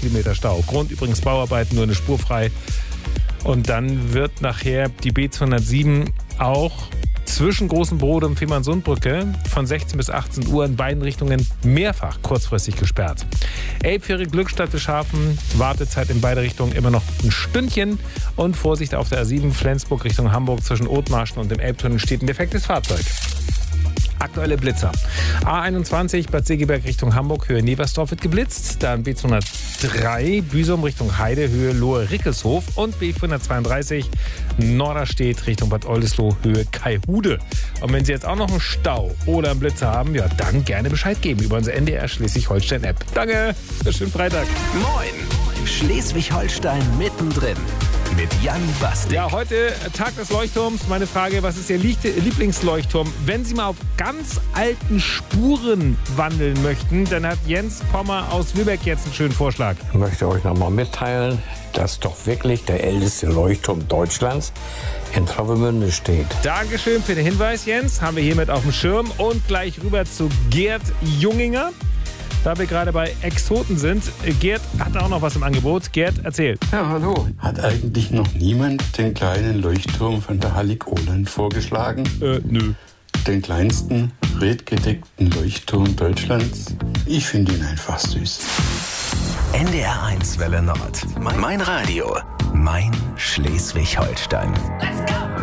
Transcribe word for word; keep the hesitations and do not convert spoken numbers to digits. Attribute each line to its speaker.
Speaker 1: Kilometer Stau. Grund übrigens Bauarbeiten, nur eine Spur frei. Und dann wird nachher die B zweihundertsieben auch zwischen Großen Brode und Fehmarnsundbrücke von sechzehn bis achtzehn Uhr in beiden Richtungen mehrfach kurzfristig gesperrt. Elbfähre Glückstadt Schafen, Wartezeit in beide Richtungen immer noch ein Stündchen. Und Vorsicht auf der A sieben Flensburg Richtung Hamburg zwischen Othmarschen und dem Elbtunnel steht ein defektes Fahrzeug. Aktuelle Blitzer. A einundzwanzig Bad Segeberg Richtung Hamburg, Höhe Neversdorf wird geblitzt. Dann B zweihundertdrei Büsum Richtung Heide, Höhe Lohe-Rickelshof. Und B vierhundertzweiunddreißig Norderstedt Richtung Bad Oldesloe, Höhe Kaihude. Und wenn Sie jetzt auch noch einen Stau oder einen Blitzer haben, ja, dann gerne Bescheid geben über unsere N D R Schleswig-Holstein-App. Danke, schönen Freitag.
Speaker 2: Moin, Schleswig-Holstein mittendrin. Mit Jan Bastik.
Speaker 1: Ja, heute Tag des Leuchtturms. Meine Frage, was ist Ihr Lieblingsleuchtturm? Wenn Sie mal auf ganz alten Spuren wandeln möchten, dann hat Jens Pommer aus Lübeck jetzt einen schönen Vorschlag.
Speaker 3: Ich möchte euch noch mal mitteilen, dass doch wirklich der älteste Leuchtturm Deutschlands in Travemünde steht.
Speaker 1: Dankeschön für den Hinweis, Jens. Haben wir hiermit auf dem Schirm. Und gleich rüber zu Gerd Junginger. Da wir gerade bei Exoten sind, Gerd hat auch noch was im Angebot. Gerd, erzähl.
Speaker 4: Ja, hallo. Hat eigentlich noch niemand den kleinen Leuchtturm von der Hallig Oland vorgeschlagen?
Speaker 1: Äh, nö.
Speaker 4: Den kleinsten, redgedeckten Leuchtturm Deutschlands? Ich finde ihn einfach süß.
Speaker 2: N D R eins Welle Nord. Mein Radio. Mein Schleswig-Holstein.
Speaker 5: Let's go!